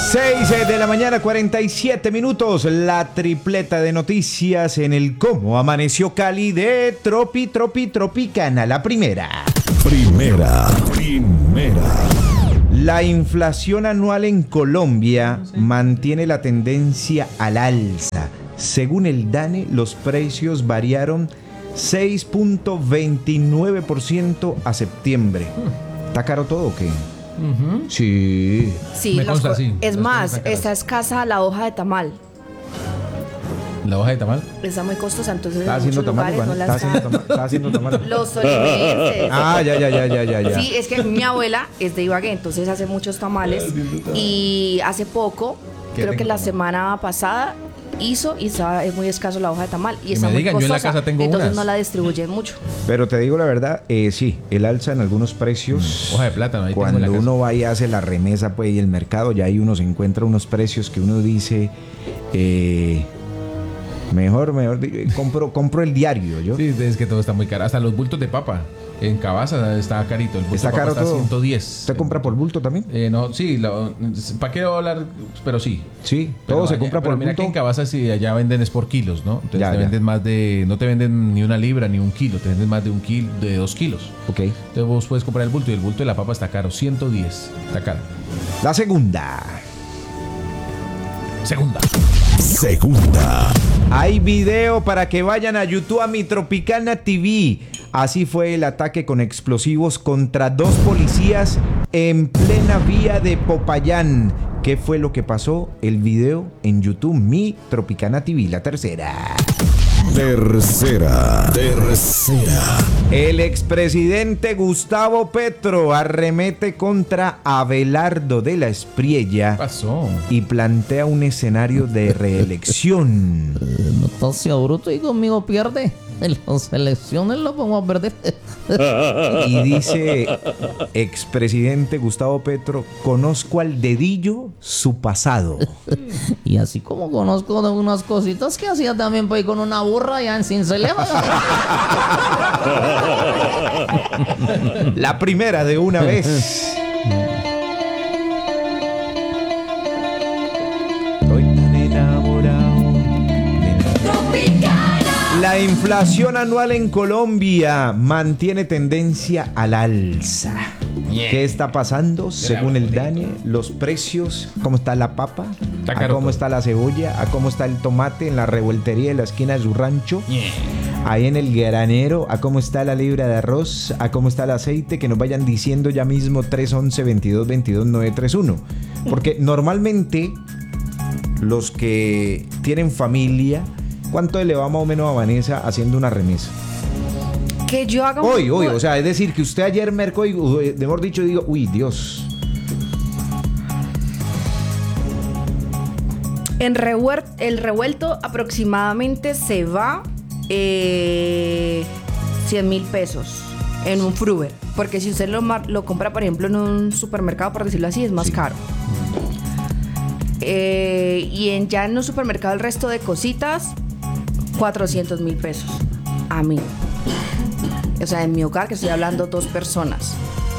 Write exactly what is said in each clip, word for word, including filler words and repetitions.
seis de la mañana, cuarenta y siete minutos. La tripleta de noticias en el Cómo Amaneció Cali de Tropi, Tropi, Tropicana. La primera. Primera. Primera. La inflación anual en Colombia mantiene la tendencia al alza. Según el DANE, los precios variaron seis punto veintinueve por ciento a septiembre. ¿Está caro todo o qué? Uh-huh. Sí. Sí, Me las consta, co- sí. es Las más, cosas están está escasa la hoja de tamal. ¿La hoja de tamal? Está muy costosa, entonces Está en haciendo muchos tamales, lugares ¿vale? no Está la haciendo están. tamales. Está haciendo tamales. Los tolimenses. Ah, ya, ya, ya, ya, ya, ya. Sí, es que mi abuela es de Ibagué, entonces hace muchos tamales. Y hace poco, ¿Qué creo que tengo la tamal? semana pasada, hizo y estaba, es muy escaso la hoja de tamal. Y Que está me muy digan, yo en la costosa, casa tengo entonces unas. no la distribuyen mucho. Pero te digo la verdad, eh, sí, el alza en algunos precios. Hoja de plátano, ahí tengo en Cuando la casa. uno va y hace la remesa, pues, y el mercado, ya ahí uno se encuentra unos precios que uno dice, eh, mejor, mejor, di- compro, compro el diario, ¿yo? Sí, es que todo está muy caro. Hasta los bultos de papa. En Cabaza está carito. El bulto ¿Está de papa caro está todo? ciento diez. ¿Usted compra por bulto también? Eh, no, sí, ¿para qué hablar? Pero sí. Sí, Pero todo se allá- compra pero por mira que en bulto. Cabaza sí, allá venden es por kilos, ¿no? Entonces Ya, te ya. venden más de, no te venden ni una libra ni un kilo, te venden más de un kilo, de dos kilos. Ok. Entonces vos puedes comprar el bulto y el bulto de la papa está caro, ciento diez, está caro. La segunda. Segunda. Segunda. Hay video para que vayan a YouTube a Mi Tropicana T V. Así fue el ataque con explosivos contra dos policías en plena vía de Popayán. ¿Qué fue lo que pasó? El video en YouTube, Mi Tropicana T V, la tercera. Tercera. Tercera. El expresidente Gustavo Petro arremete contra Abelardo de la ¿Qué Espriella pasó? y plantea un escenario de reelección. No estás sea bruto y conmigo pierde. En las elecciones lo vamos a perder. Y dice expresidente Gustavo Petro, conozco al dedillo su pasado. Y así como conozco de unas cositas que hacía también pues, con una burra allá en Cincelejo. La primera de una vez. Estoy tan enamorado de la inflación anual en Colombia mantiene tendencia al alza. ¿Qué está pasando? Según el DANE, los precios, cómo está la papa, Está a caro cómo todo. está la cebolla, a cómo está el tomate en la revueltería de la esquina de su rancho, ahí en el granero, a cómo está la libra de arroz, a cómo está el aceite, que nos vayan diciendo ya mismo tres once veintidós veintidós nueve tres uno. Porque normalmente los que tienen familia, ¿cuánto le va más o menos a Vanessa haciendo una remesa? Que yo haga un- Hoy, hoy, o sea, es decir, que usted ayer mercó y, uy, mejor dicho, digo, uy, Dios. En revuer- el revuelto aproximadamente se va eh, cien mil pesos en un Fruver. Porque si usted lo, mar- lo compra, por ejemplo, en un supermercado, por decirlo así, es más Sí. caro. Eh, y en, ya en un supermercado el resto de cositas, cuatrocientos mil pesos. A mí. O sea, en mi hogar, que estoy hablando dos personas.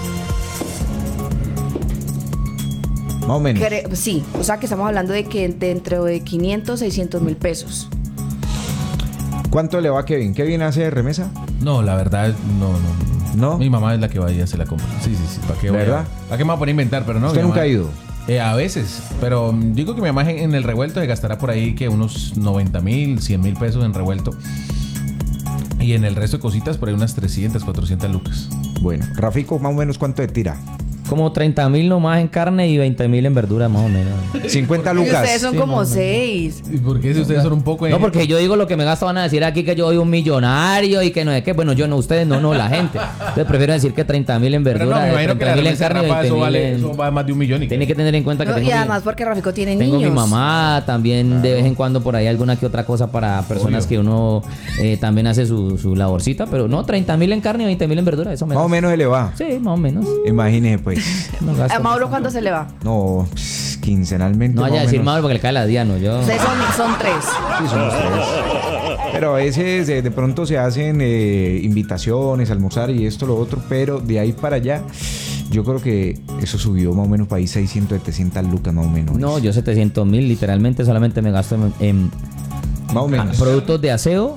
Más o menos. Cre- sí, o sea que estamos hablando de que dentro de quinientos, seiscientos mil pesos. ¿Cuánto le va a Kevin? ¿Kevin hace remesa? No, la verdad, no, no. ¿No? Mi mamá es la que va y hace la compra. Sí, sí, sí. ¿Para qué voy a- ¿Verdad? ¿Para qué me voy a poner a inventar? Pero no. ¿Usted mi nunca mamá- ha ido? Eh, a veces, pero mm, digo que mi mamá en en el revuelto se gastará por ahí que unos noventa mil, cien mil pesos en revuelto. Y en el resto de cositas por ahí unas trescientas, cuatrocientas lucas. Bueno, Rafico, más o menos, ¿cuánto te tira? Como treinta mil nomás en carne y veinte mil en verdura más o menos. cincuenta Y lucas. ustedes son Sí, como más o menos. seis. ¿Y por qué si ustedes son un poco... No, porque yo digo lo que me gasto, van a decir aquí que yo soy un millonario y que no es que, bueno, yo no, ustedes no, no, la gente. Entonces prefiero decir que treinta mil en Pero verdura, no, me imagino que treinta la mil en remesa carne y rapa, veinte eso mil vale, en... eso va más de un millón. Y Tiene que tener en cuenta que No, tengo, y mi, además porque Rafico tiene tengo niños. mi mamá, también de vez en cuando por ahí alguna que otra cosa para personas Obvio. que uno eh, también hace su, su laborcita, pero no, treinta mil en carne y veinte mil en verdura, eso me Más o gasto. menos se le va. Sí, más o menos. Imagínese, pues. No gasto ¿A Mauro mucho. cuándo se le va? No, pss, quincenalmente. No más vaya a o decir menos. Mauro porque le cae la diano, yo. Ustedes son, son tres. Sí, somos tres. Pero a veces eh, de pronto se hacen eh, invitaciones, almorzar y esto, lo otro, pero de ahí para allá Yo creo que eso subió más o menos para ahí seiscientas, setecientas lucas más o menos. No, yo setecientos mil literalmente solamente me gasto en, en Más o menos. productos de aseo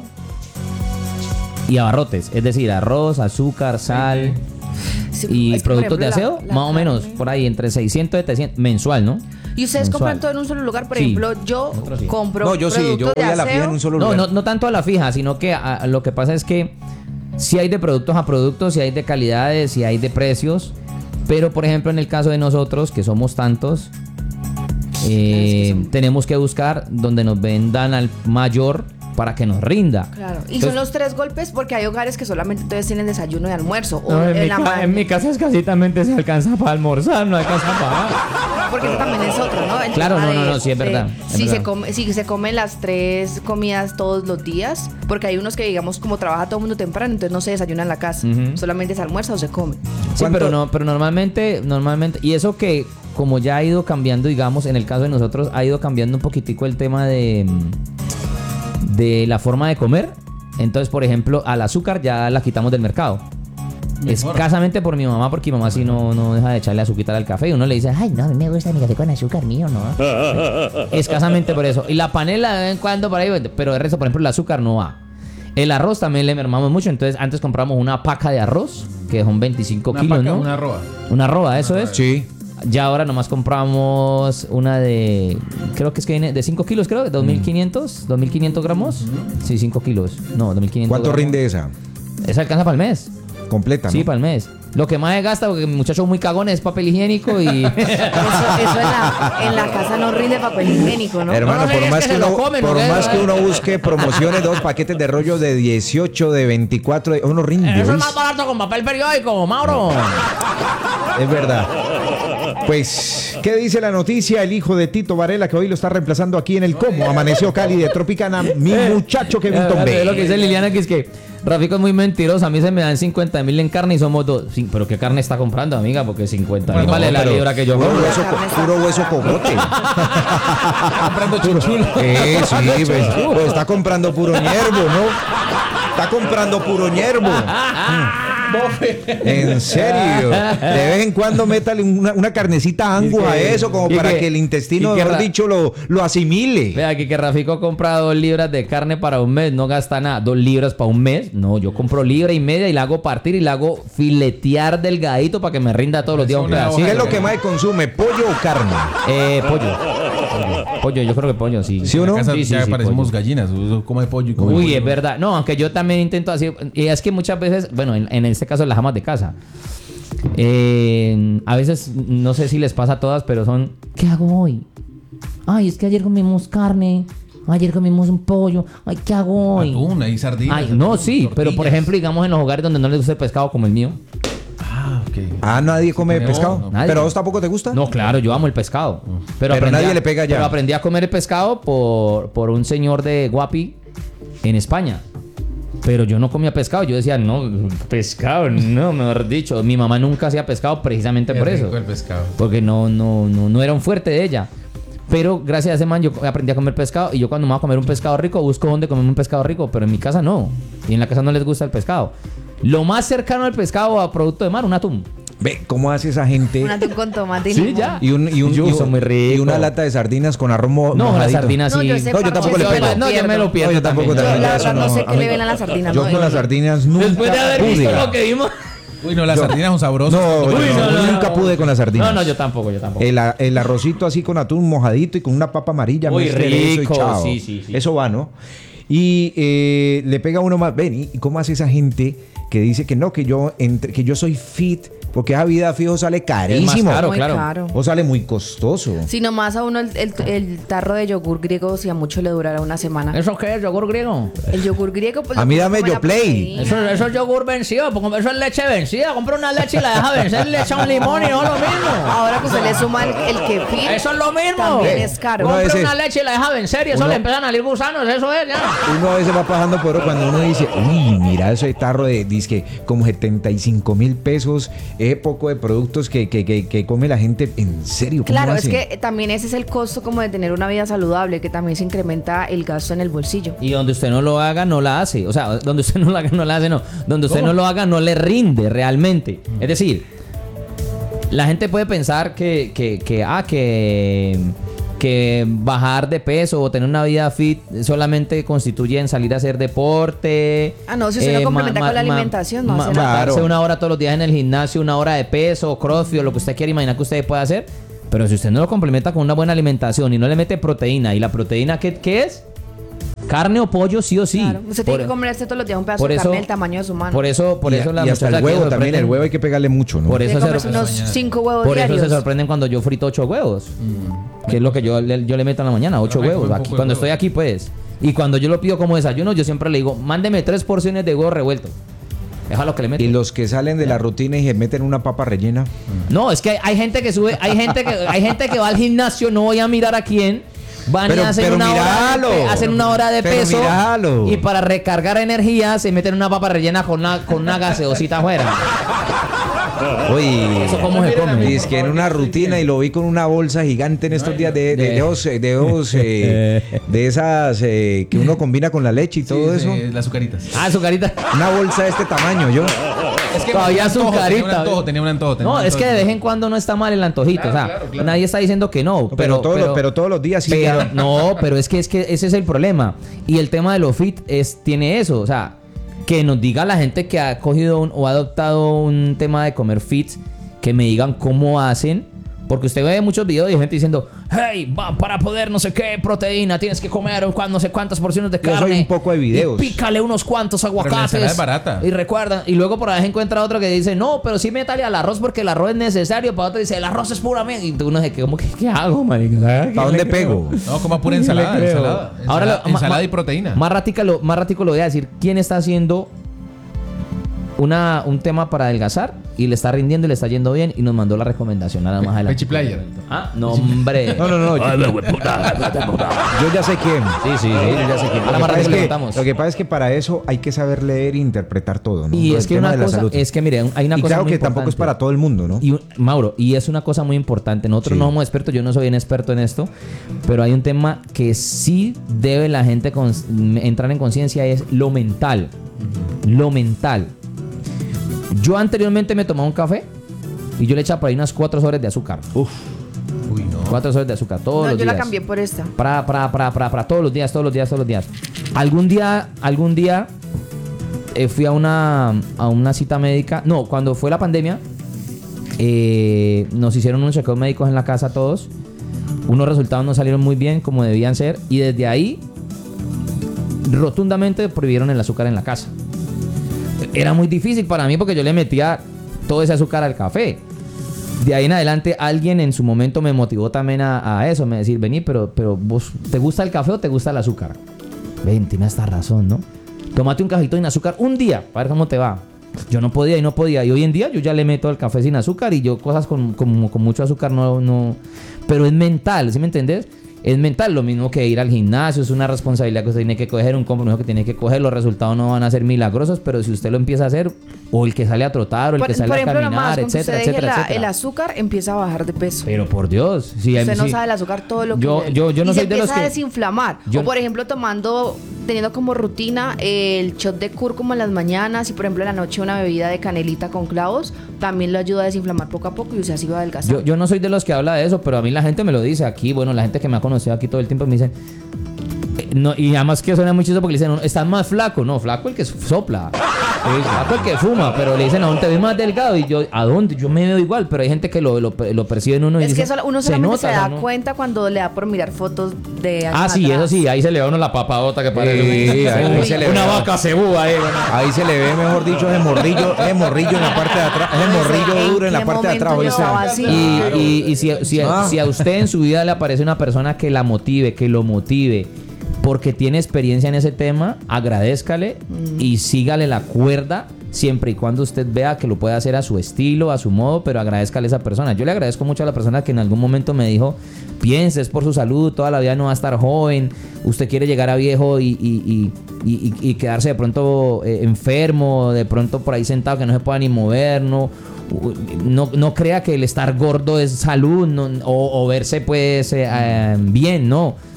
y abarrotes. Es decir, arroz, azúcar, sal Sí, y es que, por productos de ejemplo, aseo, la- la más o menos carne. por ahí entre seiscientos y setecientos mensual, ¿no? Y ustedes Mensual. compran todo en un solo lugar. Por Sí. ejemplo, yo Nosotros sí. compro No, yo sí, yo productos voy de a la fija aseo. en un solo No, lugar. no, no tanto a la fija, sino que a- a lo que pasa es que si hay de productos a productos, si hay de calidades, si hay de precios. Pero, por ejemplo, en el caso de nosotros, que somos tantos, eh, Es que son- tenemos que buscar donde nos vendan al mayor para que nos rinda. Claro. Y Entonces- son los tres golpes porque hay hogares que solamente entonces tienen desayuno y almuerzo. O No, en, mi la ca- ma- en mi casa escasitamente se alcanza para almorzar, no alcanza para... Porque eso también es otro, ¿no? El Claro, tema no, no, de- no, sí, es de- verdad, es Si, verdad. Se come, si se comen las tres comidas todos los días, porque hay unos que, digamos, como trabaja todo el mundo temprano, entonces no se desayuna en la casa. Ujú. Solamente se almuerza o se come. Sí, ¿Cuánto? pero no, pero normalmente, normalmente, y eso que como ya ha ido cambiando, digamos, en el caso de nosotros, ha ido cambiando un poquitico el tema de, de la forma de comer. Entonces, por ejemplo, al azúcar ya la quitamos del mercado. Mejor. Escasamente por mi mamá, porque mi mamá sí no, no deja de echarle azúcar al café. Y uno le dice, ay, no, a mí me gusta mi café con azúcar mío, ¿no? Escasamente por eso. Y la panela de vez en cuando por ahí, pero de resto, por ejemplo, el azúcar no va. El arroz también le mermamos mucho. Entonces, antes compramos una paca de arroz, que son veinticinco Una kilos, paca, ¿no? una arroba. Una arroba, eso es. Sí. Ya ahora nomás compramos una de, creo que es que viene de cinco kilos, creo, de dos mil quinientos, dos mil quinientos gramos. Sí, cinco kilos. No, dos mil quinientos ¿Cuánto gramos. rinde esa? Esa alcanza para el mes. Completa, Sí, ¿no? para el mes. Lo que más se gasta, porque mi muchacho es muy cagón, es papel higiénico y... Eso, eso en, la, en la casa no rinde papel higiénico, ¿no? Hermano, No, no, por es más que que, se lo uno, comen, por ¿no? más que uno busque promociones, dos paquetes de rollo de dieciocho, de veinticuatro, de- uno rinde. Eso es ¿oís? más barato con papel periódico, Mauro. Es verdad. Pues, ¿qué dice la noticia? El hijo de Tito Varela, que hoy lo está reemplazando aquí en el Como. Amaneció Cali de Tropicana, mi muchacho Kevin Eh, Tombe. es lo que dice Liliana, que es que Rafico es muy mentiroso. A mí se me dan cincuenta mil en carne y somos dos. Sí, pero ¿qué carne está comprando, amiga? Porque cincuenta mil Bueno, vale la Pero libra que yo puro compro. hueso, co- puro hueso cogote. Comprando chinchulo. Eh, sí, pues, pues está comprando puro hierbo, ¿no? Está comprando puro hierbo. En serio. De vez en cuando métale una, una carnecita angus a Y que- eso, como y para que- que el intestino, y que mejor ra- dicho, lo, lo asimile. Vea aquí que Rafico compra dos libras de carne para un mes, no gasta nada. Dos libras para un mes. No, yo compro libra y media y la hago partir y la hago filetear delgadito para que me rinda todos los días un Una pedacito. ¿Qué es lo que más consume? ¿Pollo o carne? Eh, pollo. Pollo. Pollo, yo creo que pollo, sí. ¿Sí o En no? la casa Sí, sí, ya sí, parecemos pollo. gallinas. Uno come pollo y come Uy, pollo. es verdad. No, aunque yo también intento así. Y es que muchas veces, bueno, en, en este caso las amas de casa. eh, a veces, no sé si les pasa a todas, pero son, ¿qué hago hoy? Ay, es que ayer comimos carne. Ayer comimos un pollo. Ay, ¿qué hago hoy? Atún, hay sardinas. Ay, no, atún, sí, pero por tortillas. ejemplo, digamos en los hogares donde no les gusta el pescado como el mío. Ah, ok. Ah, nadie come No, pescado. no. Nadie. ¿Pero a vos tampoco te gusta? No, claro, yo amo el pescado. Pero aprendí nadie a- le pega ya. Pero aprendí a comer el pescado por, por un señor de Guapi en España. Pero yo no comía pescado. Yo decía, no, pescado, no, mejor dicho. Mi mamá nunca hacía pescado precisamente Es por rico eso. el pescado. Porque no, no, no, no era un fuerte de ella. Pero gracias a ese man yo aprendí a comer pescado. Y yo cuando me voy a comer un pescado rico, busco dónde comerme un pescado rico. Pero en mi casa no. Y en la casa no les gusta el pescado. Lo más cercano al pescado a producto de mar, un atún. Ve cómo hace esa gente. Un atún con tomate y Sí, limón. ya. Y, un, y, un, Yo y, soy un- muy rico. y una lata de sardinas con arroz mo- No, las mojadito. sardinas No, sí. yo sé No, yo tampoco le yo pego. me No, yo me lo pierdo. No, yo tampoco también. también. Yo la Eso verdad no no, sé a qué mí- le ven a las sardinas. Yo ¿no? con las sardinas nunca Después de haber visto pude. lo que vimos. Uy, no, las Yo- sardinas son sabrosas. No, Uy, yo no, no, nunca no. pude con las sardinas. No, no, yo tampoco, yo tampoco. El, a- el arrocito así con atún mojadito y con una papa amarilla. Muy mezcla eso y rico, chao. sí, sí, sí. Eso va, ¿no? Y eh, le pega a uno más. Ven, ¿y cómo hace esa gente que dice que no, que yo, entre, que yo soy fit? Porque esa vida fijo sale carísimo. caro. Muy claro. caro. O sale muy costoso. Si nomás a uno el, el- el tarro de yogur griego, si a mucho le durará una semana. ¿Eso qué es? ¿Yogur griego? El yogur griego, pues. A lo mí que dame come la Yoplait. proteína. Eso, eso es yogur vencido, porque eso es leche vencida. Compra una leche y la deja vencer, le echa un limón y no es lo mismo. Ahora que se le suma el, el kefir. Eso es lo mismo. También Eh, es caro. uno a Compra veces- una leche y la deja vencer y eso uno- le empiezan a salir gusanos, eso es ya. Uno a veces va pasando por cuando uno dice, uy, mira ese tarro de disque como setenta y cinco mil pesos, es poco de productos que, que, que, que come la gente. En serio, ¿cómo Claro, es hacen? que también ese es el costo como de tener una vida saludable, que también se incrementa el gasto en el bolsillo. Y donde usted no lo haga, no la hace. O sea, donde usted no lo haga, no la hace, no. Donde usted no lo haga, no le rinde realmente. Es decir, La gente puede pensar que, que, que, ah, que, que bajar de peso o tener una vida fit solamente constituye en salir a hacer deporte. Ah, no, si usted lo complementa con la alimentación, no ma- hace matarse Claro. una hora todos los días en el gimnasio, una hora de peso, crossfit, o lo que usted quiera imaginar que usted puede hacer. Pero si usted no lo complementa con una buena alimentación y no le mete proteína, ¿y la proteína qué, qué es? Carne o pollo, sí o sí. Claro. Usted tiene Por- que comerse todos los días un pedazo por de eso- carne del tamaño de su mano. Por eso, por y, eso la y hasta el muchacha que huevo se también, el sorprenden- huevo hay que pegarle mucho, ¿no? Por Tiene eso que se comerse unos mañana. cinco huevos Por eso diarios. se sorprenden cuando yo frito ocho huevos. Que es lo que yo le, yo le meto en la mañana, ocho Pero hay huevos. un Aquí, poco de cuando huevo. estoy aquí, pues. Y cuando yo lo pido como desayuno, yo siempre le digo, mándeme tres porciones de huevo revuelto. Deja lo que le meto. Y los que salen de la rutina y se meten una papa rellena. No, es que hay, hay gente que sube, hay gente que, hay gente que va al gimnasio, no voy a mirar a quién. Van Pero- y hacen pero una, hora de, míralo. pe- hacen una hora de Pero peso. míralo. Y para recargar energía se meten una papa rellena con una, con una gaseosita afuera. Oye, ¿Eso cómo se come? y es que en una rutina y lo vi con una bolsa gigante en estos días de, de, de, dos, de, dos, eh, de esas eh, que uno combina con la leche y todo Sí, eso. sí, las azucaritas. Ah, su carita. Una bolsa de este tamaño, yo. Es que Todavía tenía un antojo, azucarita, Tenía un antojo, tenía un antojo. tenía No, un es que de antojo. vez en cuando no está mal el antojito. Claro, o sea, claro, claro. nadie está diciendo que no. Pero, Pero, todos, los- pero todos los días sí. pero- ya. no, pero es que, es que ese es el problema. Y el tema de lo fit es, tiene eso. O sea, que nos diga la gente que ha cogido un- o ha adoptado un tema de comer fit, que me digan cómo hacen. Porque usted ve muchos videos de gente diciendo, hey, va, para poder no sé qué proteína, tienes que comer un cuan- no sé cuántas porciones de Yo soy carne. un poco de videos. Y pícale unos cuantos la aguacates. ensalada es barata. Y recuerda, y luego por ahí encuentra otro que dice, no, pero sí métale al arroz porque el arroz es necesario. Para otro dice, el arroz es puramente. Y tú no sé, ¿cómo que qué hago, marica? ¿Para dónde pego? No, coma pura ensalada. Le creo. Ensalada, Ahora ensalada, lo- ma- ensalada ma- y proteína. Más ratico lo, más ratico lo voy a decir. ¿Quién está haciendo una, un tema para adelgazar y le está rindiendo y le está yendo bien y nos mandó la recomendación nada más adelante? Pechi Player. Ah, no, hombre. No, no, no. Yo, yo ya sé quién. Sí, sí, sí. Yo ya sé quién. Lo Ahora que, más pasa rápido es le que, contamos. lo que pasa es que para eso hay que saber leer e interpretar todo, ¿no? Y Todo es el que tema una de la cosa, salud. es que mire, hay una y cosa claro muy que tampoco es importante. para todo el mundo, ¿no? Y un- Mauro, y es una cosa muy importante. Nosotros Sí. no somos expertos, yo no soy un experto en esto, pero hay un tema que sí debe la gente cons- entrar en conciencia, es lo mental. Lo mental. Yo anteriormente me tomaba un café y yo le echaba por ahí unas cuatro sobres de azúcar. Uf. Uy, no. Cuatro sobres de azúcar todos No, los yo días. la cambié por esta. Para, para, para, para, para, todos los días, todos los días, todos los días. Algún día, algún día eh, fui a una, a una cita médica. No, cuando fue la pandemia, eh, nos hicieron unos chequeos médicos en la casa todos. Unos resultados no salieron muy bien como debían ser. Y desde ahí, rotundamente prohibieron el azúcar en la casa. Era muy difícil para mí porque yo le metía todo ese azúcar al café. De ahí en adelante alguien en su momento me motivó también a, a eso, me decir, vení, pero, pero vos, ¿te gusta el café o te gusta el azúcar? Ven, tiene esta razón, ¿no? Tómate un cafecito sin azúcar un día, para ver cómo te va. Yo no podía y no podía. Y hoy en día yo ya le meto el café sin azúcar y yo cosas con, con, con mucho azúcar no, no... Pero es mental, ¿sí me entendés? Es mental, lo mismo que ir al gimnasio, es una responsabilidad que usted tiene que coger, un compromiso que tiene que coger, los resultados no van a ser milagrosos, pero si usted lo empieza a hacer, o el que sale a trotar, o el Por, que sale por a ejemplo, caminar, nomás, cuando etcétera, usted deje etcétera, la- etcétera. el azúcar, empieza a bajar de peso. Pero por Dios, si Usted no si- sabe el azúcar todo lo que yo- le- yo- yo no y soy se de los empieza a que- desinflamar. yo- O por ejemplo tomando, teniendo como rutina el shot de cúrcuma en las mañanas y por ejemplo en la noche una bebida de canelita con clavos, también le ayuda a desinflamar poco a poco y usted así va adelgazando. Yo, yo no soy de los que habla de eso, pero a mí la gente me lo dice aquí. Bueno, la gente que me ha conocido aquí todo el tiempo me dicen. eh, No, y además que suena muy chistoso porque le dicen, no, estás más flaco. No, flaco el que sopla. Eh, flaco el que fuma. Pero le dicen, aún te ves más delgado. Y yo, ¿a dónde? Yo me veo igual. Pero hay gente que lo, lo, lo percibe en uno y es dice, que solo- uno solamente se, nota, da ¿no? cuenta cuando le da por mirar fotos de Ah, años sí, atrás. eso sí. Ahí se le ve a uno la papadota que parece. Sí, ahí se le una ve. vaca cebú ahí. bueno. Ahí se le ve, mejor dicho, ese morrillo, ese morrillo en la parte de atrás, ese morrillo duro en la qué parte de atrás. momento ¿oíste? llevaba así? Y, y- y si, si- Ah. si a usted en su vida le aparece una persona que la motive, que lo motive, porque tiene experiencia en ese tema, agradézcale y sígale la cuerda siempre y cuando usted vea que lo puede hacer a su estilo, a su modo, pero agradézcale a esa persona. Yo le agradezco mucho a la persona que en algún momento me dijo, piense, es por su salud, toda la vida no va a estar joven, usted quiere llegar a viejo y, y- y- y- y quedarse de pronto eh, enfermo, de pronto por ahí sentado que no se pueda ni mover, no... No, no crea que el estar gordo es salud no, o, o verse pues eh, eh, bien, no.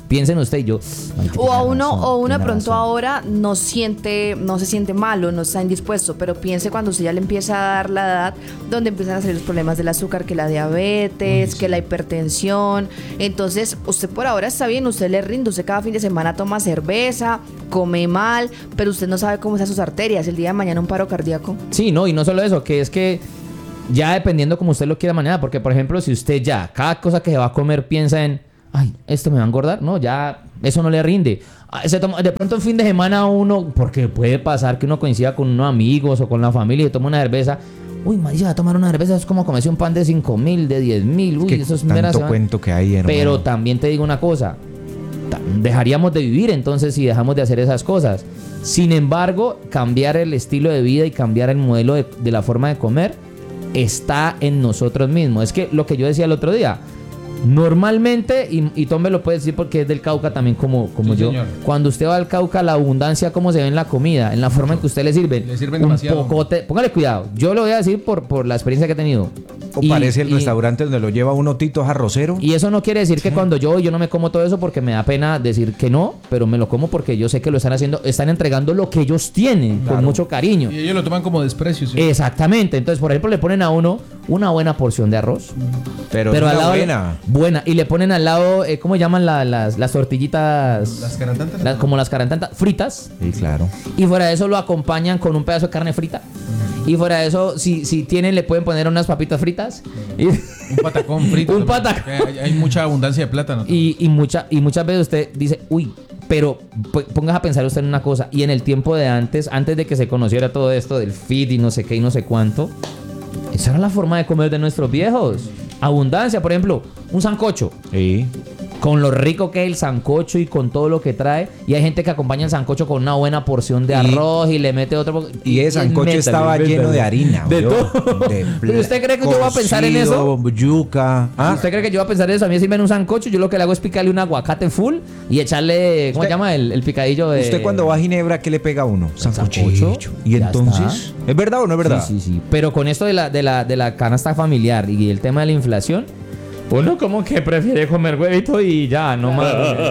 Piensen usted y yo. O a uno, o uno de pronto ahora no siente, no se siente malo, no está indispuesto, pero piense cuando usted ya le empieza a dar la edad, donde empiezan a salir los problemas del azúcar, que la diabetes, que la hipertensión. Entonces, usted por ahora está bien, usted le rinde, usted cada fin de semana toma cerveza, come mal, pero usted no sabe cómo están sus arterias. El día de mañana un paro cardíaco. Sí, no, y no solo eso, que es que ya dependiendo como usted lo quiera manejar, porque por ejemplo, si usted ya cada cosa que se va a comer piensa en, ay, esto me va a engordar, no, ya eso no le rinde. Se toma, de pronto en fin de semana uno, porque puede pasar que uno coincida con unos amigos o con la familia y toma una cerveza. Uy, María, va a tomar una cerveza, es como comerse un pan de cinco mil, de diez mil. Uy, que eso es tanto mera cuento que hay, hermano. Pero también te digo una cosa, dejaríamos de vivir entonces si dejamos de hacer esas cosas. Sin embargo, cambiar el estilo de vida y cambiar el modelo de, de la forma de comer está en nosotros mismos. Es que lo que yo decía el otro día, normalmente, y, y Tom me lo puede decir porque es del Cauca también como, como Sí, yo, señor. cuando usted va al Cauca, la abundancia cómo se ve en la comida, en la forma en que usted le sirve. Le sirven un demasiado. pocote, póngale cuidado, yo lo voy a decir por, por la experiencia que he tenido. O Y- parece el y- restaurante donde lo lleva uno Tito arrocero. Y eso no quiere decir que cuando yo voy, yo no me como todo eso porque me da pena decir que no, pero me lo como porque yo sé que lo están haciendo, están entregando lo que ellos tienen con mucho cariño. Y ellos lo toman como desprecio. ¿sí? Exactamente. Entonces, por ejemplo, le ponen a uno una buena porción de arroz. Pero, Pero una al lado buena. buena. Y le ponen al lado, eh, ¿cómo llaman la- las, las tortillitas? Las carantantas. La- como las carantantas fritas. Sí, claro. Y fuera de eso lo acompañan con un pedazo de carne frita. Y fuera de eso, si, si tienen, le pueden poner unas papitas fritas. Y, Un patacón frito. Un también, patacón. porque Hay, hay mucha abundancia de plátano. y, y, mucha, y muchas veces usted dice, uy, pero p- pongas a pensar usted en una cosa. Y en el tiempo de antes, antes de que se conociera todo esto del fit y no sé qué y no sé cuánto, esa era la forma de comer de nuestros viejos. Abundancia, por ejemplo, un sancocho. Sí. Con lo rico que es el sancocho y con todo lo que trae. Y hay gente que acompaña el sancocho con una buena porción de Y- arroz y le mete otro. po- Y ese sancocho métale, estaba métale. lleno de harina. De ¿oyó? todo. De ¿Pero usted cree que yo voy a pensar en eso? cocido, yuca. ¿Ah? ¿Usted cree que yo voy a pensar eso? A mí si me en un sancocho, yo lo que le hago es picarle un aguacate full y echarle, ¿cómo se Usted- llama? El, el picadillo de... ¿Usted cuando va a Ginebra qué le pega a uno? Sancocho. sancocho, Y ya entonces, ¿es verdad o no es verdad? Sí, sí, sí. Pero con esto de la, de la, de la canasta familiar y el tema de la inflación, uno como que prefiere comer huevito y ya, no más.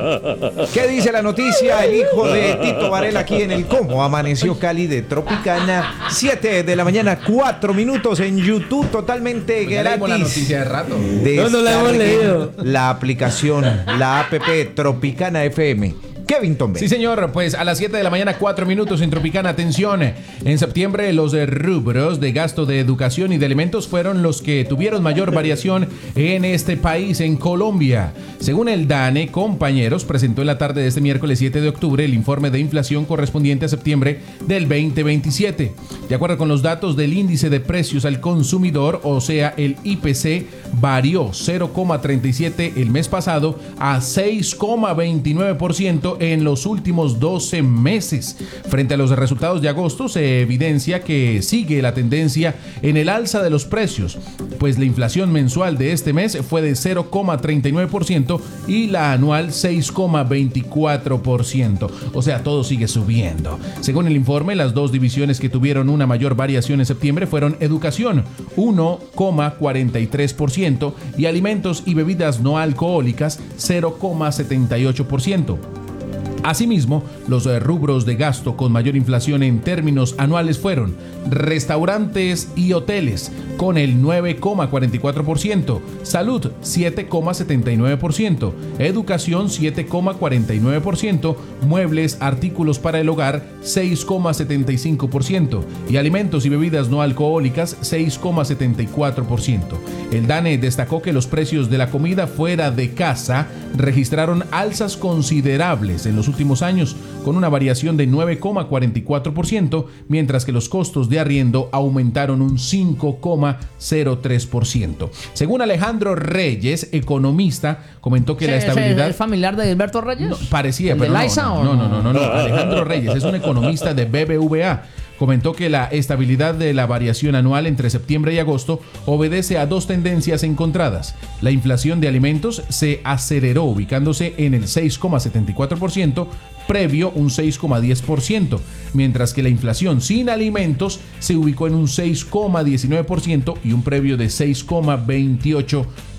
¿Qué dice la noticia? El hijo de Tito Varela aquí en el Cómo Amaneció Cali de Tropicana. siete de la mañana, cuatro minutos en YouTube, totalmente Pues ya leímos la gratis. noticia de rato. No, no la hemos Descarguen leído. La aplicación, la app Tropicana F M. Kevin Tombe. Sí, señor. Pues a las siete de la mañana, cuatro minutos en Tropicana. Atención. En septiembre, los eh, rubros de gasto de educación y de alimentos fueron los que tuvieron mayor variación en este país, en Colombia. Según el DANE, compañeros, presentó en la tarde de este miércoles siete de octubre el informe de inflación correspondiente a septiembre del veinte veintisiete. De acuerdo con los datos del índice de precios al consumidor, o sea, el I P C, varió cero coma treinta y siete el mes pasado a seis coma veintinueve por ciento en los últimos doce meses. Frente a los resultados de agosto, se evidencia que sigue la tendencia en el alza de los precios, pues la inflación mensual de este mes fue de cero coma treinta y nueve por ciento y la anual seis coma veinticuatro por ciento. O sea, todo sigue subiendo. Según el informe, las dos divisiones que tuvieron una mayor variación en septiembre fueron educación, uno coma cuarenta y tres por ciento, y alimentos y bebidas no alcohólicas, cero coma setenta y ocho por ciento. Asimismo, los eh, rubros de gasto con mayor inflación en términos anuales fueron restaurantes y hoteles con el nueve coma cuarenta y cuatro por ciento, salud siete coma setenta y nueve por ciento, educación siete coma cuarenta y nueve por ciento, muebles, artículos para el hogar seis coma setenta y cinco por ciento y alimentos y bebidas no alcohólicas seis coma setenta y cuatro por ciento. El DANE destacó que los precios de la comida fuera de casa registraron alzas considerables en los últimos años, con una variación de nueve coma cuarenta y cuatro por ciento, mientras que los costos de arriendo aumentaron un cinco coma cero tres por ciento. Según Alejandro Reyes, economista, comentó que la estabilidad... ¿Es familiar de Gilberto Reyes? No, parecía, ¿El pero de no, Liza no, o no, no? no, no, no, no. Alejandro Reyes es un economista de B B V A. Comentó que la estabilidad de la variación anual entre septiembre y agosto obedece a dos tendencias encontradas. La inflación de alimentos se aceleró, ubicándose en el seis coma setenta y cuatro por ciento, previo un seis coma diez por ciento, mientras que la inflación sin alimentos se ubicó en un seis coma diecinueve por ciento y un previo de seis coma veintiocho por ciento.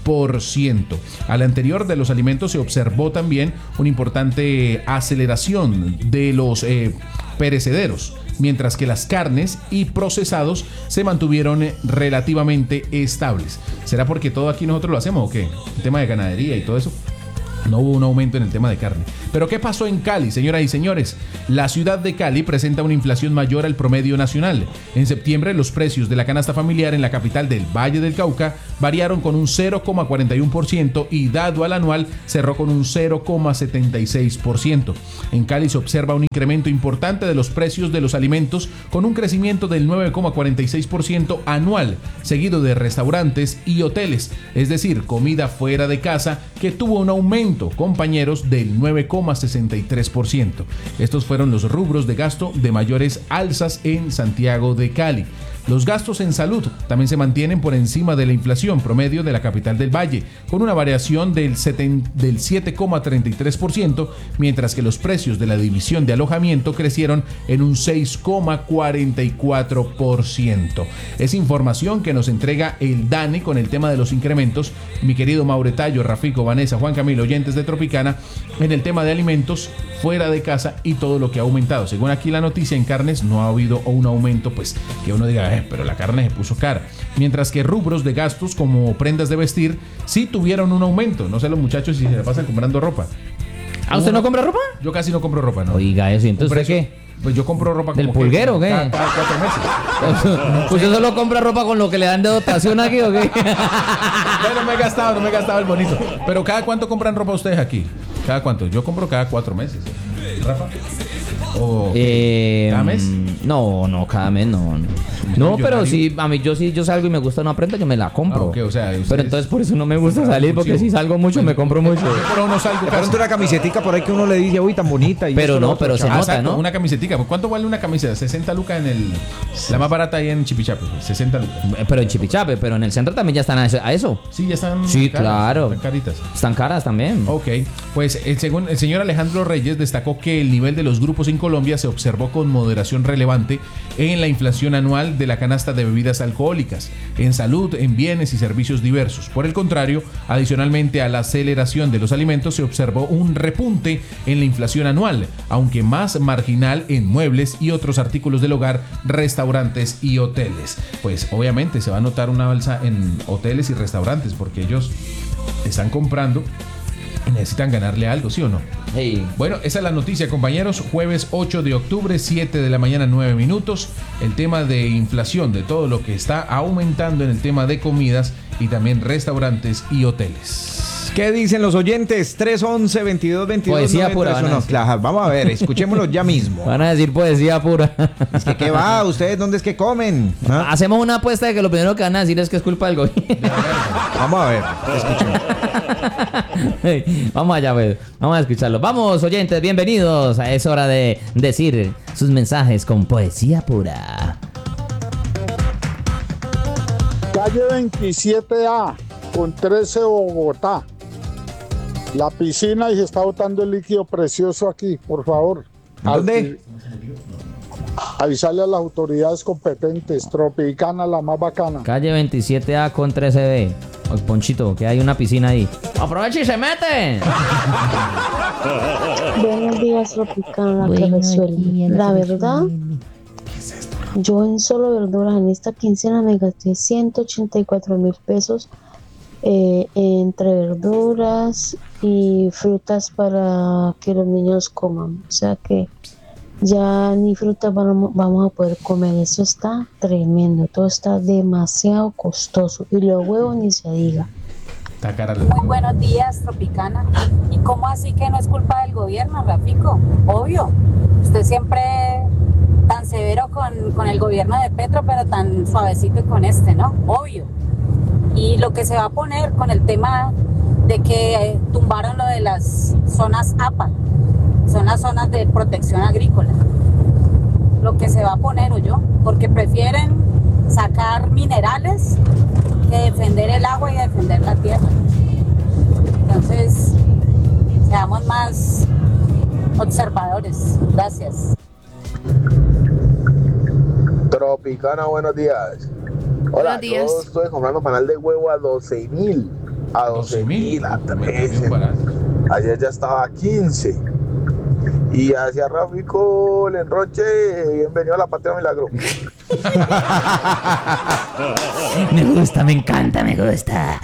por ciento. Al anterior de los alimentos se observó también una importante aceleración de los eh, perecederos, mientras que las carnes y procesados se mantuvieron relativamente estables. ¿Será porque todo aquí nosotros lo hacemos o qué? El tema de ganadería y todo eso. No hubo un aumento en el tema de carne. Pero ¿qué pasó en Cali, señoras y señores? La ciudad de Cali presenta una inflación mayor al promedio nacional. En septiembre, los precios de la canasta familiar en la capital del Valle del Cauca variaron con un cero coma cuarenta y uno por ciento y dado al anual cerró con un cero coma setenta y seis por ciento. En Cali se observa un incremento importante de los precios de los alimentos con un crecimiento del nueve coma cuarenta y seis por ciento anual, seguido de restaurantes y hoteles, es decir, comida fuera de casa, que tuvo un aumento, compañeros, del nueve coma sesenta y tres por ciento. Estos fueron los rubros de gasto de mayores alzas en Santiago de Cali. Los gastos en salud también se mantienen por encima de la inflación promedio de la capital del Valle, con una variación del, del siete coma treinta y tres por ciento, mientras que los precios de la división de alojamiento crecieron en un seis coma cuarenta y cuatro por ciento. Es información que nos entrega el DANE con el tema de los incrementos. Mi querido Mauretayo, Rafico, Vanessa, Juan Camilo, oyentes de Tropicana, en el tema de alimentos fuera de casa y todo lo que ha aumentado. Según aquí la noticia, en carnes no ha habido un aumento, pues que uno diga, eh, pero la carne se puso cara. Mientras que rubros de gastos como prendas de vestir sí tuvieron un aumento. No sé los muchachos si se la pasan comprando ropa. ¿Ah, usted no compra ropa? Yo casi no compro ropa, ¿no? Oiga, eso, ¿entonces precio, qué? Pues yo compro ropa como ¿del pulguero o qué? Cada, cada cuatro meses. Pues usted solo compra ropa con lo que le dan de dotación aquí o qué. Bueno, no me he gastado, no me he gastado el bonito. Pero ¿cada cuánto compran ropa ustedes aquí? ¿Cada cuánto? Yo compro cada cuatro meses. ¿Rafa? ¿O eh, cada mes? No, no, cada mes no. No, no pero sí, a mí yo sí yo salgo y me gusta una prenda, yo me la compro. Ah, okay, o sea, pero entonces por eso no me gusta salir, porque si salgo mucho me compro mucho. Pero no salgo de pronto una camisetica por ahí que uno le dice, uy, tan bonita. Y pero no, pero se ah, nota, exacto, ¿no? Una camisetica. ¿Cuánto vale una camiseta? sesenta lucas en el... La más barata ahí en Chipichape. sesenta lucas. Pero en Chipichape, pero en el centro también ya están a eso. ¿A eso? Sí, ya están Sí, caras, claro. Están caritas. Están caras también. Ok, pues el, según el señor Alejandro Reyes destacó que el nivel de los grupos en Colombia se observó con moderación relevante en la inflación anual de la canasta de bebidas alcohólicas, en salud, en bienes y servicios diversos. Por el contrario, adicionalmente a la aceleración de los alimentos se observó un repunte en la inflación anual, aunque más marginal en muebles y otros artículos del hogar, restaurantes y hoteles. Pues obviamente se va a notar una alza en hoteles y restaurantes porque ellos están comprando y necesitan ganarle algo, ¿sí o no? Hey. Bueno, esa es la noticia, compañeros. Jueves ocho de octubre, siete de la mañana, nueve minutos. El tema de inflación, de todo lo que está aumentando en el tema de comidas y también restaurantes y hoteles. ¿Qué dicen los oyentes? tres once, veintidós veintidós. Poesía pura. No, claro, vamos a ver, escuchémoslo ya mismo. Van a decir poesía pura. Es que, ¿qué va? ¿Ustedes dónde es que comen? ¿Ah? Hacemos una apuesta de que lo primero que van a decir es que es culpa del gobierno. Vamos a ver, escuchemos. Vamos allá, pues. Vamos a escucharlo. Vamos, oyentes, bienvenidos. Es hora de decir sus mensajes con poesía pura. Calle veintisiete A, con trece Bogotá. La piscina y se está botando el líquido precioso aquí, por favor. ¿Dónde? Avisarle a las autoridades competentes. Tropicana, la más bacana. Calle veintisiete A con trece B. Oye, Ponchito, que hay una piscina ahí. ¡Aprovecha y se mete! Buenos días, Tropicana, la que resuelve. La verdad, yo en solo verduras en esta quincena me gasté ciento ochenta y cuatro mil pesos eh, entre verduras y frutas para que los niños coman. O sea que ya ni frutas vamos, vamos a poder comer. Eso está tremendo. Todo está demasiado costoso. Y los huevos ni se diga. Está cara la... Muy buenos días, Tropicana. ¿Y cómo así que no es culpa del gobierno, Rafico? Obvio. Usted siempre tan severo con, con el gobierno de Petro, pero tan suavecito con este, ¿no? Obvio. Y lo que se va a poner con el tema de que eh, tumbaron lo de las zonas A P A, son las zonas de protección agrícola. Lo que se va a poner, o yo, porque prefieren sacar minerales que defender el agua y defender la tierra. Entonces, seamos más observadores. Gracias. Tropicana, buenos días. Hola, Buenos días. yo estoy comprando panal de huevo a doce mil. a doce mil, a trece. Ayer ya estaba a quince. Y hacia Rafico le enroche, bienvenido a la Patria Milagro. Me gusta, me encanta, me gusta.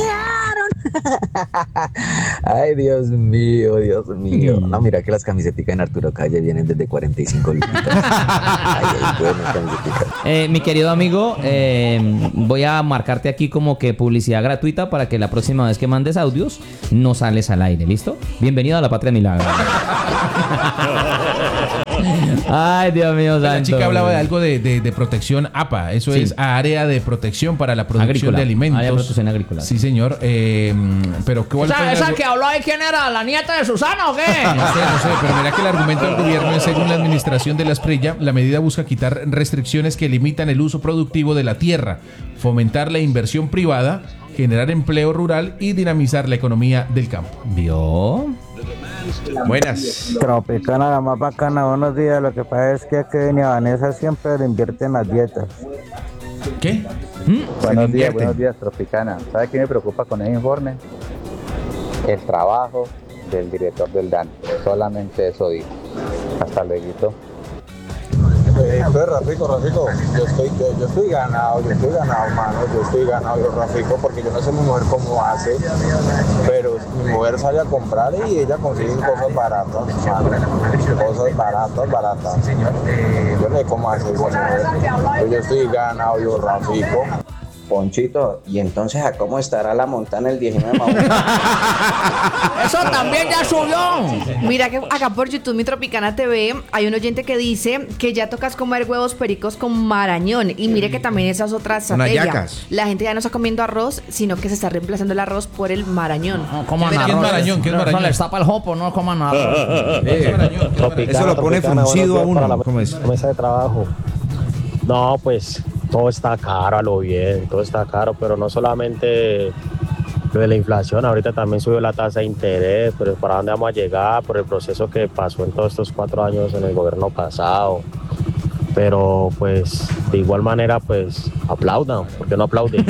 Ay, Dios mío, Dios mío. No, mira que las camisetas en Arturo Calle vienen desde cuarenta y cinco lucas. Ay, ay, buenas camisetas. Eh, mi querido amigo, eh, voy a marcarte aquí como que publicidad gratuita para que la próxima vez que mandes audios no sales al aire, ¿listo? Bienvenido a la Patria Milagro. Ay, Dios mío, santo. La chica hablaba de algo de, de, de protección A P A. Eso sí. Es área de protección para la producción agrícola, de alimentos. Área de protección agrícola. Sí, señor. Eh, pero ¿cuál ¿Esa, fue esa el... que habló ahí quién era? ¿La nieta de Susana o qué? No sé, no sé, pero mira que el argumento del gobierno es, según la administración de la Esprilla, la medida busca quitar restricciones que limitan el uso productivo de la tierra, fomentar la inversión privada, generar empleo rural y dinamizar la economía del campo. ¿Vio? Buenas. Tropicana, la más bacana, buenos días. Lo que pasa es que aquí doña Vanessa siempre le invierte en las dietas. ¿Qué? ¿Mm? Buenos días, buenos días, Tropicana. ¿Sabe qué me preocupa con ese informe? El trabajo del director del D A N. Solamente eso digo. Hasta luego. Eh, pues Rafico, Rafico, yo estoy, yo, yo estoy ganado, yo estoy ganado, mano, yo estoy ganado, yo Rafico, porque yo no sé mi mujer cómo hace, pero mi mujer sale a comprar y ella consigue cosas baratas, mano, cosas baratas, baratas. Yo no sé cómo hace esa mujer, pero yo estoy ganado, yo Rafico. Ponchito, ¿y entonces a cómo estará la montana el diecinueve de mayo? ¡Eso también ya subió! Mira que acá por YouTube, mi Tropicana T V, hay un oyente que dice que ya tocas comer huevos pericos con marañón. Y mire que también esa es otra estrategia. La gente ya no está comiendo arroz, sino que se está reemplazando el arroz por el marañón. No coman ¿Qué arroz. es marañón? ¿Qué es marañón? No les tapa el jopo, no coman arroz. Eso lo pone fruncido a uno. ¿Cómo es? Mesa de trabajo. No, pues todo está caro a lo bien, todo está caro, pero no solamente lo de la inflación, ahorita también subió la tasa de interés, pero ¿para dónde vamos a llegar? Por el proceso que pasó en todos estos cuatro años en el gobierno pasado. Pero pues de igual manera pues aplaudan, porque no aplauden.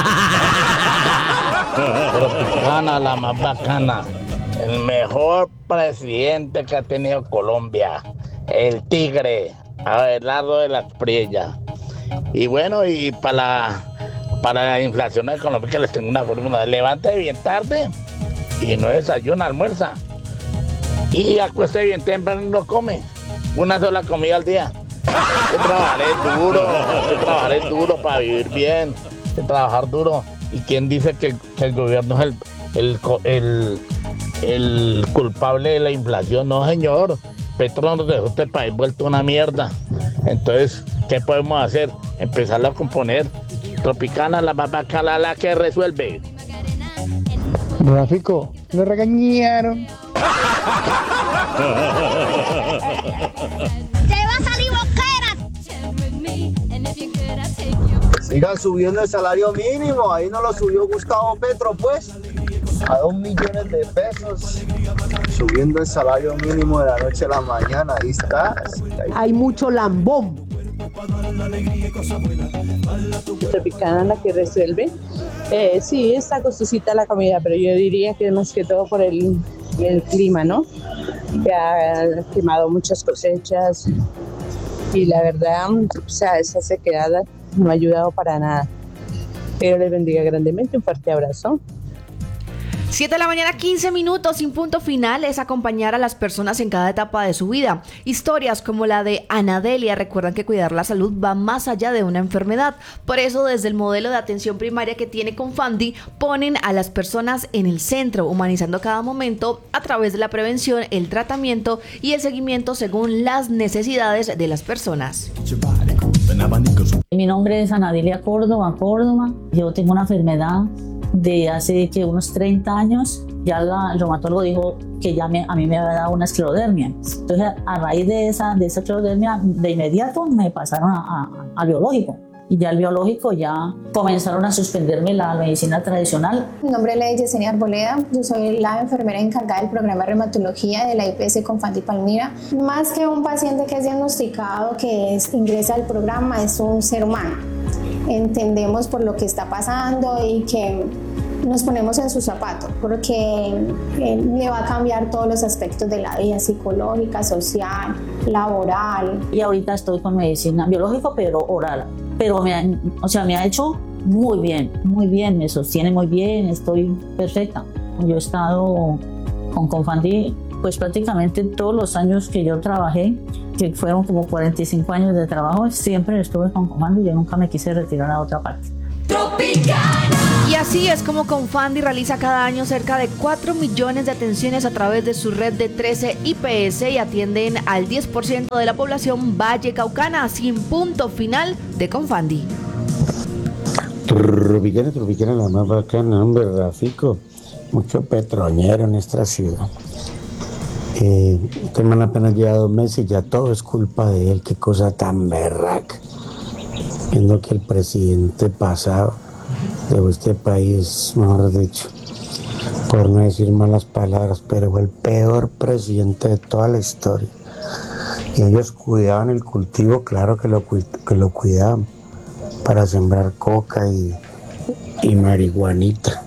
Bacana, la más bacana, el mejor presidente que ha tenido Colombia, el tigre, Abelardo de la Espriella. Y bueno, y para la, para la inflación económica les tengo una fórmula: levante bien tarde y no desayuna, almuerza, y acueste bien temprano y no come, una sola comida al día. Yo trabajaré duro, yo trabajaré duro para vivir bien, de trabajar duro. ¿Y quién dice que, que el gobierno es el, el, el, el culpable de la inflación? No, señor. Petro nos dejó este país vuelto una mierda. Entonces, ¿qué podemos hacer? Empezarlo a componer. Tropicana, la más bacana, la que resuelve. Rafico, lo regañaron. ¡Te va a salir boquera! Sigan subiendo el salario mínimo. Ahí no lo subió Gustavo Petro, pues. A dos millones de pesos. Subiendo el salario mínimo de la noche a la mañana. Ahí está. Hay mucho lambón. Tropicana, la que resuelve. Eh, sí, está costosita la comida, pero yo diría que es más que todo por el, el clima, ¿no? Que ha quemado muchas cosechas y la verdad, o sea, esa sequedad no ha ayudado para nada. Pero les bendiga grandemente, un fuerte abrazo. siete de la mañana, quince minutos, sin punto final, es acompañar a las personas en cada etapa de su vida. Historias como la de Anadelia recuerdan que cuidar la salud va más allá de una enfermedad. Por eso, desde el modelo de atención primaria que tiene Confandi, ponen a las personas en el centro, humanizando cada momento a través de la prevención, el tratamiento y el seguimiento según las necesidades de las personas. Mi nombre es Anadelia Córdoba, Córdoba. Yo tengo una enfermedad de hace que unos treinta años. Ya la, el reumatólogo dijo que ya me, a mí me había dado una esclerodermia. Entonces, a raíz de esa, de esa esclerodermia, de inmediato me pasaron a, a, al biológico. Y ya el biológico ya comenzaron a suspenderme la medicina tradicional. Mi nombre es Yesenia Arboleda, yo soy la enfermera encargada del programa de reumatología de la I P S Confandi Palmira. Más que un paciente que es diagnosticado, que es, ingresa al programa, es un ser humano. Entendemos por lo que está pasando y que nos ponemos en su zapato, porque eh, le va a cambiar todos los aspectos de la vida psicológica, social, laboral. Y ahorita estoy con medicina biológica, pero oral. Pero me ha, o sea, me ha hecho muy bien, muy bien, me sostiene muy bien, estoy perfecta. Yo he estado con Confandi pues prácticamente todos los años que yo trabajé, que fueron como cuarenta y cinco años de trabajo, siempre estuve con Confandi y yo nunca me quise retirar a otra parte. Y así es como Confandi realiza cada año cerca de cuatro millones de atenciones a través de su red de trece I P S y atienden al diez por ciento de la población vallecaucana, sin punto final de Confandi. Tropicana, Tropicana, la más bacana, hombre, Rafico. Mucho petroñero en esta ciudad. Eh, este man apenas lleva dos meses y ya todo es culpa de él. Qué cosa tan berraca. Viendo que el presidente pasado de este país, mejor dicho, por no decir malas palabras, pero fue el peor presidente de toda la historia. Y ellos cuidaban el cultivo, claro que lo, que lo cuidaban, para sembrar coca y, y marihuanita.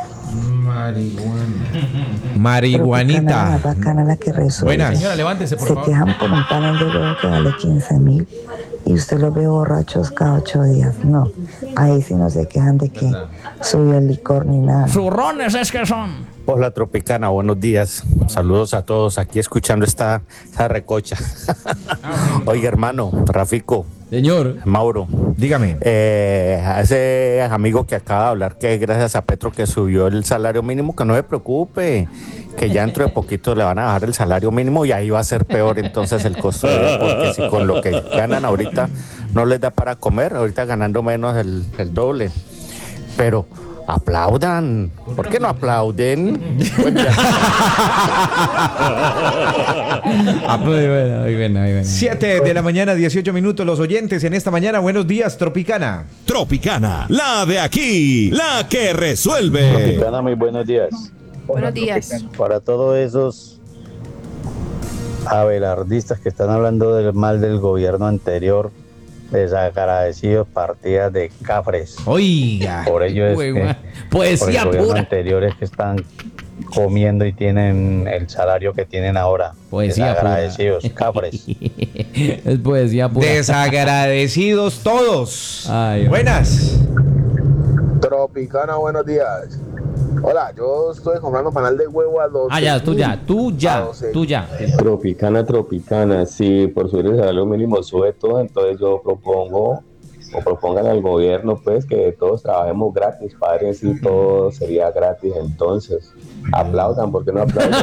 Marihuana. Marihuanita. La bacana la que resuelve. Buenas. Señora, levántese, por Se favor. quejan por un panel de huevo que vale quince mil y usted los ve borrachos cada ocho días. No, ahí sí no se quejan de que subió el licor ni nada. Zurrones es que son. Hola Tropicana, buenos días. Saludos a todos aquí escuchando esta, esta recocha. Oiga, hermano, Rafico. Señor. Mauro. Dígame. Eh, a ese amigo que acaba de hablar que gracias a Petro que subió el salario mínimo, que no se preocupe, que ya dentro de poquito le van a bajar el salario mínimo y ahí va a ser peor entonces el costo de vida, porque si con lo que ganan ahorita no les da para comer, ahorita ganando menos el, el doble. Pero aplaudan. ¿Por qué no aplauden? Ah, muy buena, muy buena, muy buena. siete de la mañana, dieciocho minutos. Los oyentes en esta mañana. Buenos días, Tropicana. Tropicana, la de aquí, la que resuelve. Tropicana, muy buenos días. Buenos días. Para todos esos abelardistas que están hablando del mal del gobierno anterior, desagradecidos, partidas de cafres. Oiga. Por ello es que poesía por el gobierno pura. anterior es que están comiendo y tienen el salario que tienen ahora. Poesía desagradecidos, cafres. Es poesía pura. Desagradecidos todos. Ay, buenas. Tropicana, buenos días. Hola, yo estoy comprando panal de huevo a doce. Ah, ya, tú ya, tú ya, tú ya. Tropicana, Tropicana, si por subir el salario mínimo sube todo, entonces yo propongo, o propongan al gobierno pues que todos trabajemos gratis, padres, y todo sería gratis, entonces aplaudan, ¿por qué no aplaudan?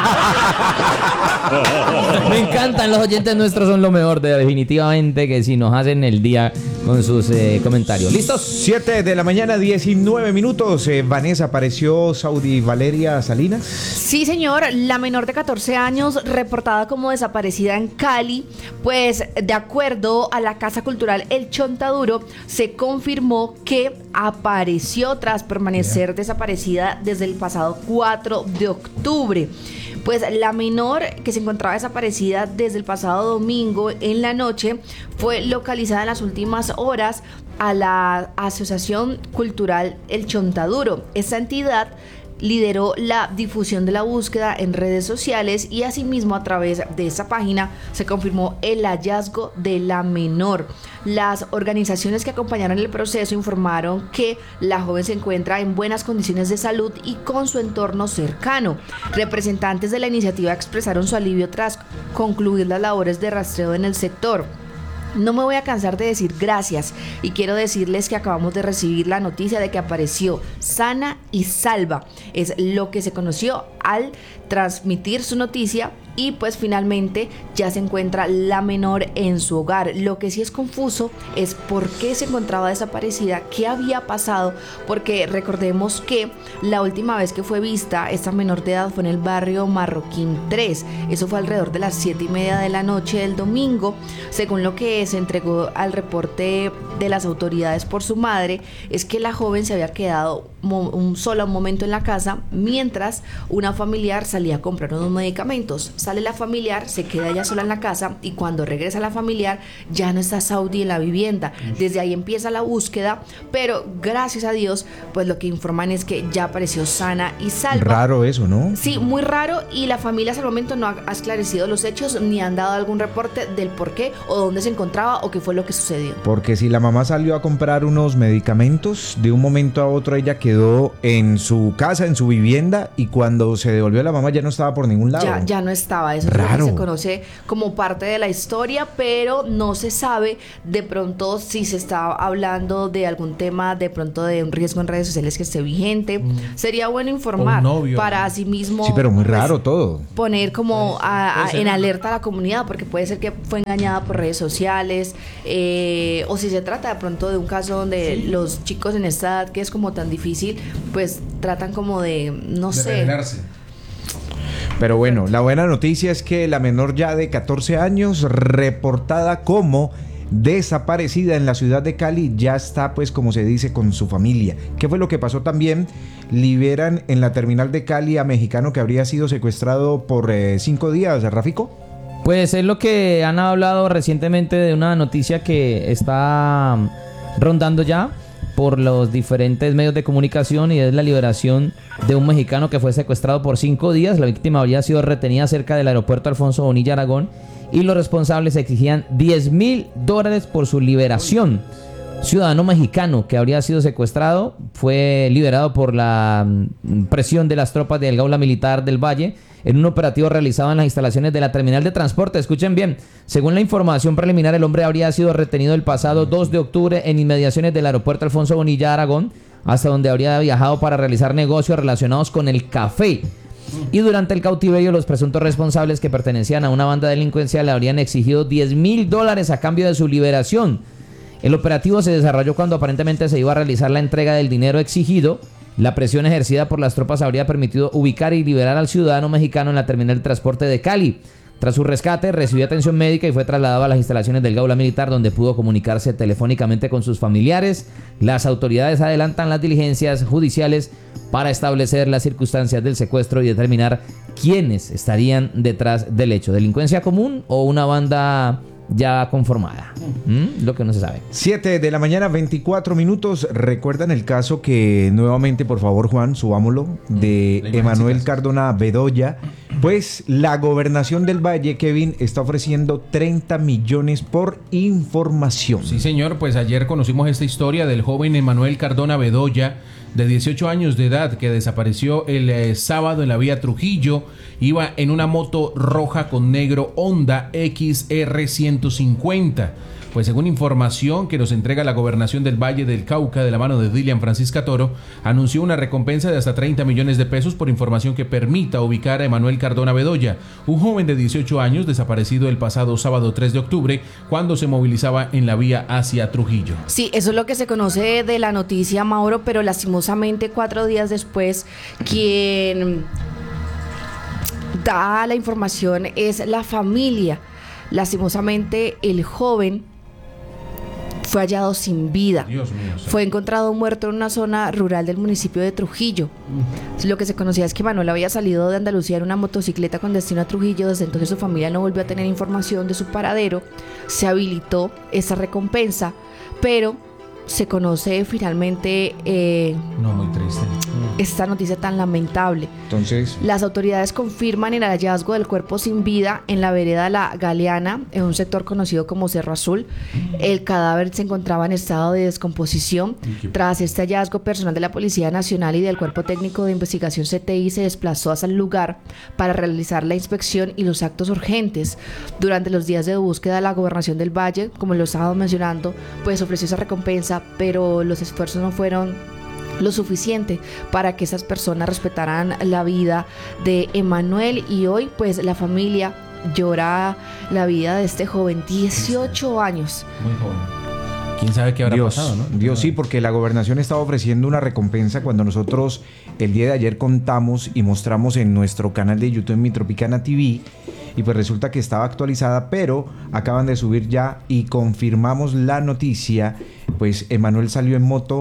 Me encantan, los oyentes nuestros son lo mejor, de, definitivamente que si nos hacen el día con sus eh, comentarios. ¿Listos? siete de la mañana, diecinueve minutos. Eh, Vanessa, ¿apareció Saudi Valeria Salinas? Sí, señor, la menor de catorce años reportada como desaparecida en Cali, pues de acuerdo a la Casa Cultural El Chontaduro, se confirmó que apareció tras permanecer yeah. desaparecida desde el pasado cuatro de octubre. Pues la menor, que se encontraba desaparecida desde el pasado domingo en la noche, fue localizada en las últimas horas a la Asociación Cultural El Chontaduro. Esta entidad lideró la difusión de la búsqueda en redes sociales y asimismo a través de esta página se confirmó el hallazgo de la menor. Las organizaciones que acompañaron el proceso informaron que la joven se encuentra en buenas condiciones de salud y con su entorno cercano. Representantes de la iniciativa expresaron su alivio tras concluir las labores de rastreo en el sector. No me voy a cansar de decir gracias y quiero decirles que acabamos de recibir la noticia de que apareció sana y salva. Es lo que se conoció al transmitir su noticia y pues finalmente ya se encuentra la menor en su hogar. Lo que sí es confuso es por qué se encontraba desaparecida, qué había pasado, porque recordemos que la última vez que fue vista esta menor de edad fue en el barrio Marroquín tres. Eso fue alrededor de las siete y media de la noche del domingo. Según lo que se entregó al reporte de las autoridades por su madre, es que la joven se había quedado mo- un sola un momento en la casa mientras una familiar salía a comprar unos medicamentos. Sale la familiar, se queda ella sola en la casa y cuando regresa la familiar ya no está Saudi en la vivienda. Desde ahí empieza la búsqueda, pero gracias a Dios, pues lo que informan es que ya apareció sana y salva. Raro eso, ¿no? Sí, muy raro, y la familia hasta el momento no ha ha esclarecido los hechos ni han dado algún reporte del por qué o dónde se encontraba o qué fue lo que sucedió. Porque si la mamá salió a comprar unos medicamentos, de un momento a otro ella quedó en su casa, en su vivienda, y cuando se devolvió la mamá ya no estaba por ningún lado. Ya, ya no estaba, eso es lo Raro. que se conoce como parte de la historia, pero no se sabe de pronto si se está hablando de algún tema, de pronto de un riesgo en redes sociales que esté vigente. Mm. Sería bueno informar novio, para ¿no? sí mismo. Sí, pero muy pues, raro todo. Poner como a- a- ser. en alerta a la comunidad, porque puede ser que fue engañada por redes sociales, eh, o si se trata de pronto de un caso donde sí. los chicos en esta edad, que es como tan difícil, pues tratan como de, no De sé. revelarse. Pero bueno, la buena noticia es que la menor ya de catorce años, reportada como desaparecida en la ciudad de Cali, ya está, pues como se dice, con su familia. ¿Qué fue lo que pasó también? Liberan en la terminal de Cali a mexicano que habría sido secuestrado por eh, cinco días, Rafico. Pues es lo que han hablado recientemente de una noticia que está rondando ya por los diferentes medios de comunicación, y es la liberación de un mexicano que fue secuestrado por cinco días. La víctima habría sido retenida cerca del aeropuerto Alfonso Bonilla Aragón y los responsables exigían diez mil dólares por su liberación. Ciudadano mexicano que habría sido secuestrado fue liberado por la presión de las tropas del Gaula Militar del Valle en un operativo realizado en las instalaciones de la terminal de transporte. Escuchen bien, según la información preliminar, el hombre habría sido retenido el pasado dos de octubre en inmediaciones del aeropuerto Alfonso Bonilla Aragón, hasta donde habría viajado para realizar negocios relacionados con el café. Y durante el cautiverio, los presuntos responsables, que pertenecían a una banda delincuencial, le habrían exigido diez mil dólares a cambio de su liberación. El operativo se desarrolló cuando aparentemente se iba a realizar la entrega del dinero exigido. La presión ejercida por las tropas habría permitido ubicar y liberar al ciudadano mexicano en la terminal de transporte de Cali. Tras su rescate, recibió atención médica y fue trasladado a las instalaciones del Gaula Militar, donde pudo comunicarse telefónicamente con sus familiares. Las autoridades adelantan las diligencias judiciales para establecer las circunstancias del secuestro y determinar quiénes estarían detrás del hecho. ¿Delincuencia común o una banda ya conformada? ¿Mm? Lo que no se sabe. siete de la mañana, veinticuatro minutos. ¿Recuerdan el caso que nuevamente, por favor, Juan, subámoslo, de Emanuel Cardona Bedoya? Pues la gobernación del Valle, Kevin, está ofreciendo treinta millones por información. Sí, señor, pues ayer conocimos esta historia del joven Emanuel Cardona Bedoya, de dieciocho años de edad, que desapareció el eh, sábado en la vía Trujillo. Iba en una moto roja con negro Honda X R ciento cincuenta. Pues según información que nos entrega la gobernación del Valle del Cauca de la mano de Dilian Francisca Toro, anunció una recompensa de hasta treinta millones de pesos por información que permita ubicar a Emanuel Cardona Bedoya, un joven de dieciocho años desaparecido el pasado sábado tres de octubre cuando se movilizaba en la vía hacia Trujillo. Sí, eso es lo que se conoce de la noticia, Mauro, pero lastimosamente cuatro días después, quien da la información es la familia. Lastimosamente, el joven fue hallado sin vida. Dios mío, sí. Fue encontrado muerto en una zona rural del municipio de Trujillo. Mm. Lo que se conocía es que Manuel había salido de Andalucía en una motocicleta con destino a Trujillo. Desde entonces su familia no volvió a tener información de su paradero. Se habilitó esa recompensa, pero se conoce finalmente eh, no, muy triste. esta noticia tan lamentable. Entonces, las autoridades confirman el hallazgo del cuerpo sin vida en la vereda La Galeana, en un sector conocido como Cerro Azul. El cadáver se encontraba en estado de descomposición. Tras este hallazgo, personal de la Policía Nacional y del Cuerpo Técnico de Investigación C T I se desplazó hasta el lugar para realizar la inspección y los actos urgentes. Durante los días de búsqueda, la Gobernación del Valle, como lo estábamos mencionando, pues ofreció esa recompensa, pero los esfuerzos no fueron lo suficiente para que esas personas respetaran la vida de Emanuel, y hoy pues la familia llora la vida de este joven, dieciocho años. Muy joven. ¿Quién sabe qué habrá Dios, pasado, no? Dios, sí, porque la gobernación estaba ofreciendo una recompensa cuando nosotros el día de ayer contamos y mostramos en nuestro canal de YouTube, Mi Tropicana T V, y pues resulta que estaba actualizada, pero acaban de subir ya y confirmamos la noticia. Pues Emanuel salió en moto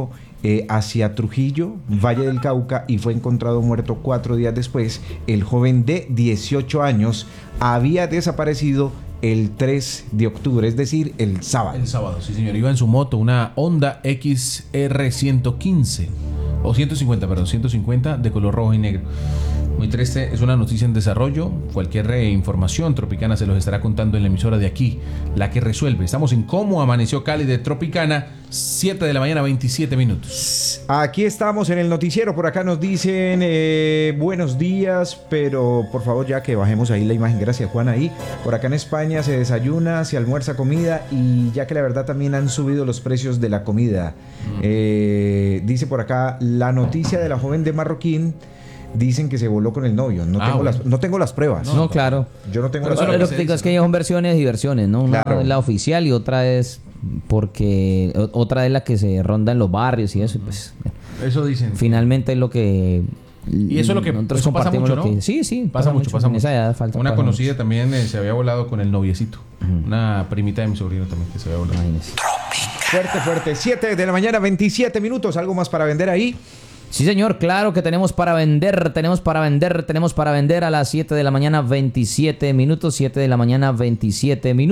eh, hacia Trujillo, Valle del Cauca, y fue encontrado muerto cuatro días después. El joven de dieciocho años había desaparecido el tres de octubre, es decir, el sábado. El sábado, sí señor. Iba en su moto, una Honda X R ciento quince, o ciento cincuenta, perdón, ciento cincuenta, de color rojo y negro. Muy triste, es una noticia en desarrollo. Cualquier eh, información Tropicana se los estará contando en la emisora de aquí, La que Resuelve. Estamos en Cómo Amaneció Cali de Tropicana, siete de la mañana, veintisiete minutos. Aquí estamos en el noticiero. Por acá nos dicen eh, buenos días, pero por favor ya que bajemos ahí la imagen. Gracias, Juan. Ahí por acá en España se desayuna, se almuerza comida, y ya que la verdad también han subido los precios de la comida. Mm. Eh, dice por acá la noticia de la joven de Marroquín. Dicen que se voló con el novio. No, Ah, tengo, bueno. las, no tengo las pruebas. No, claro. Yo no tengo Pero las lo pruebas. que digo es que son versiones y versiones, ¿no? Una Claro. es la oficial y otra es porque o- otra es la que se ronda en los barrios y eso, y pues Eso dicen. finalmente es lo que Y eso es lo que nosotros eso pasa compartimos mucho, lo ¿no? que- sí, sí, pasa, mucho, pasa en mucho. esa edad falta Una pasa conocida también eh, se había volado con el noviecito. Una primita de mi sobrino también que se había volado. Fuerte, fuerte. siete de la mañana, veintisiete minutos. ¿Algo más para vender ahí? Sí, señor, claro que tenemos para vender, tenemos para vender, tenemos para vender a las siete de la mañana, veintisiete minutos, siete de la mañana, veintisiete minutos.